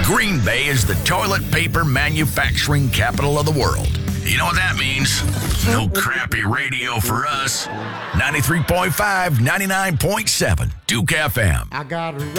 Green Bay is the toilet paper manufacturing capital of the world. You know what that means? No crappy radio for us. 93.5, 99.7, Duke FM. I got